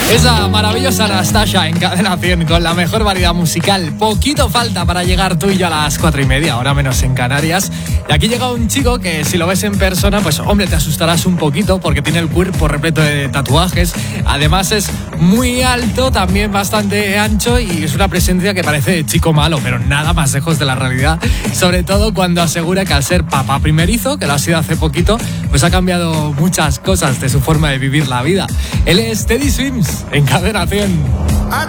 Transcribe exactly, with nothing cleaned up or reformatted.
Esa maravillosa Anastasia en Cadena cien con la mejor variedad musical. Poquito falta para llegar tú y yo a las cuatro y media, ahora menos en Canarias. Y aquí llega un chico que si lo ves en persona, pues hombre, te asustarás un poquito porque tiene el cuerpo repleto de tatuajes. Además es muy alto, también bastante ancho y es una presencia que parece de chico malo, pero nada más lejos de la realidad. Sobre todo cuando asegura que al ser papá primerizo, que lo ha sido hace poquito, pues ha cambiado muchas cosas de su forma de vivir la vida. Él es Teddy Swims en Cadena cien.